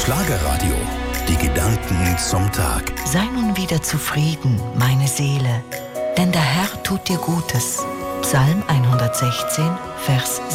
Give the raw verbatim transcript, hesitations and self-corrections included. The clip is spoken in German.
Schlagerradio. Die Gedanken zum Tag. Sei nun wieder zufrieden, meine Seele, denn der Herr tut dir Gutes. Psalm hundertsechzehn, Vers